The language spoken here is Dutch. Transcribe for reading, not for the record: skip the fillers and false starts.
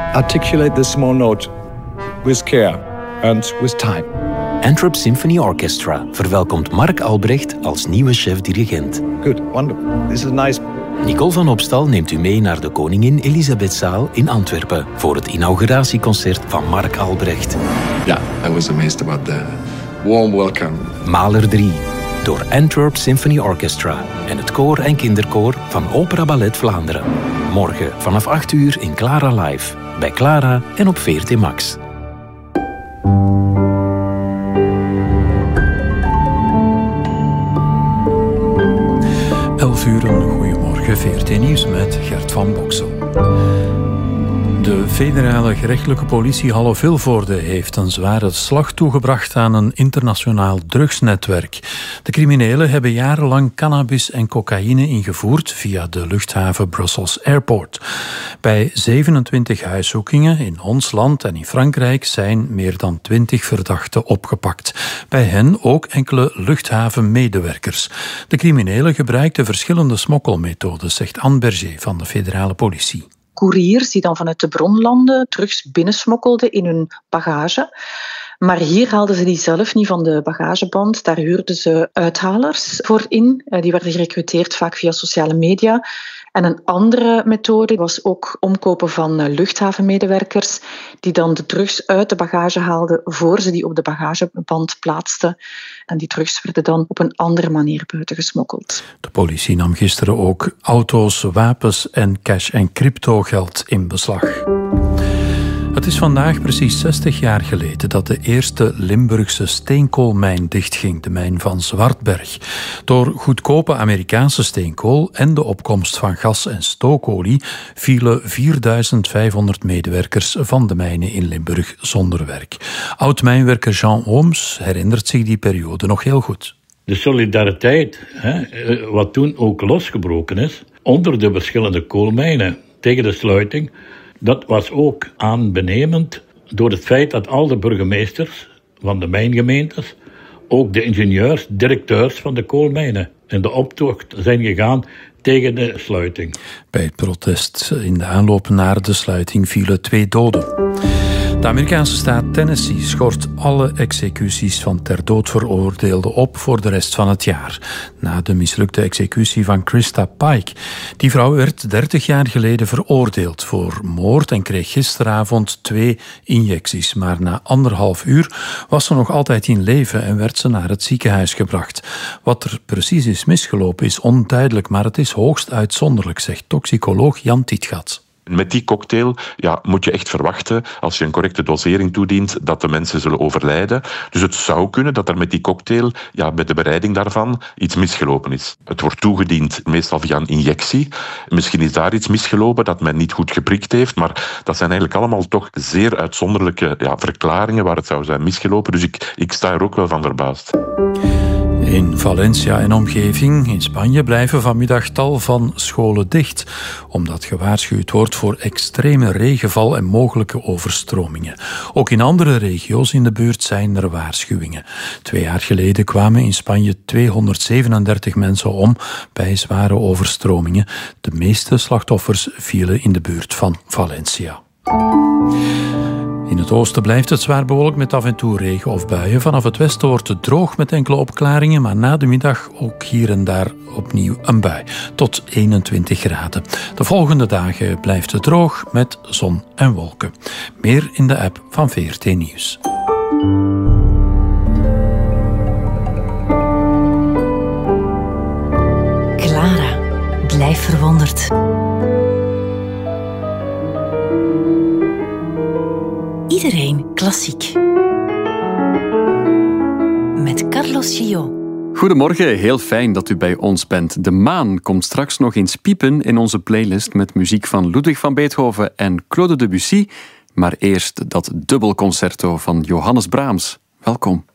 articulate this small note with care and with time. Antwerp Symphony Orchestra verwelkomt Marc Albrecht als nieuwe chef-dirigent. Good, wonderful. This is nice. Nicole van Opstal neemt u mee naar de Koningin Elisabethzaal in Antwerpen voor het inauguratieconcert van Marc Albrecht. Ja, I was amazed about the warm welcome. Mahler 3, door Antwerp Symphony Orchestra en het koor en kinderkoor van Opera Ballet Vlaanderen. Morgen vanaf 8 uur in Clara Live, bij Clara en op VRT Max. Goedemorgen, VRT Nieuws met Gert van Boksel. De federale gerechtelijke politie Halle-Vilvoorde heeft een zware slag toegebracht aan een internationaal drugsnetwerk. De criminelen hebben jarenlang cannabis en cocaïne ingevoerd via de luchthaven Brussels Airport. Bij 27 huiszoekingen in ons land en in Frankrijk zijn meer dan 20 verdachten opgepakt. Bij hen ook enkele luchthavenmedewerkers. De criminelen gebruikten verschillende smokkelmethodes, zegt Anne Berger van de federale politie. Couriers die dan vanuit de bronlanden drugs binnensmokkelden in hun bagage. Maar hier haalden ze die zelf niet van de bagageband. Daar huurden ze uithalers voor in. Die werden gerecruiteerd vaak via sociale media. En een andere methode was ook omkopen van luchthavenmedewerkers die dan de drugs uit de bagage haalden voor ze die op de bagageband plaatsten. En die drugs werden dan op een andere manier buiten gesmokkeld. De politie nam gisteren ook auto's, wapens en cash- en cryptogeld in beslag. Het is vandaag precies 60 jaar geleden dat de eerste Limburgse steenkoolmijn dichtging, de mijn van Zwartberg. Door goedkope Amerikaanse steenkool en de opkomst van gas- en stookolie vielen 4500 medewerkers van de mijnen in Limburg zonder werk. Oud-mijnwerker Jean Ooms herinnert zich die periode nog heel goed. De solidariteit, wat toen ook losgebroken is, onder de verschillende koolmijnen tegen de sluiting, dat was ook aanbenemend door het feit dat al de burgemeesters van de mijngemeentes, ook de ingenieurs, directeurs van de koolmijnen, in de optocht zijn gegaan tegen de sluiting. Bij het protest in de aanloop naar de sluiting vielen 2 doden. De Amerikaanse staat Tennessee schort alle executies van ter dood veroordeelden op voor de rest van het jaar. Na de mislukte executie van Krista Pike. Die vrouw werd 30 jaar geleden veroordeeld voor moord en kreeg gisteravond 2 injecties. Maar na 1,5 uur was ze nog altijd in leven en werd ze naar het ziekenhuis gebracht. Wat er precies is misgelopen is onduidelijk, maar het is hoogst uitzonderlijk, zegt toxicoloog Jan Tietgat. Met die cocktail moet je echt verwachten, als je een correcte dosering toedient, dat de mensen zullen overlijden. Dus het zou kunnen dat er met die cocktail, bij de bereiding daarvan, iets misgelopen is. Het wordt toegediend meestal via een injectie. Misschien is daar iets misgelopen dat men niet goed geprikt heeft, maar dat zijn eigenlijk allemaal toch zeer uitzonderlijke verklaringen waar het zou zijn misgelopen. Dus ik sta er ook wel van verbaasd. In Valencia en omgeving in Spanje blijven vanmiddag tal van scholen dicht, omdat gewaarschuwd wordt voor extreme regenval en mogelijke overstromingen. Ook in andere regio's in de buurt zijn er waarschuwingen. 2 jaar geleden kwamen in Spanje 237 mensen om bij zware overstromingen. De meeste slachtoffers vielen in de buurt van Valencia. In het oosten blijft het zwaar bewolkt met af en toe regen of buien. Vanaf het westen wordt het droog met enkele opklaringen, maar na de middag ook hier en daar opnieuw een bui. Tot 21 graden. De volgende dagen blijft het droog met zon en wolken. Meer in de app van VRT Nieuws. Clara, blijf verwonderd. Iedereen klassiek. Met Carlos Gillot. Goedemorgen, heel fijn dat u bij ons bent. De maan komt straks nog eens piepen in onze playlist met muziek van Ludwig van Beethoven en Claude Debussy. Maar eerst dat dubbelconcerto van Johannes Brahms. Welkom.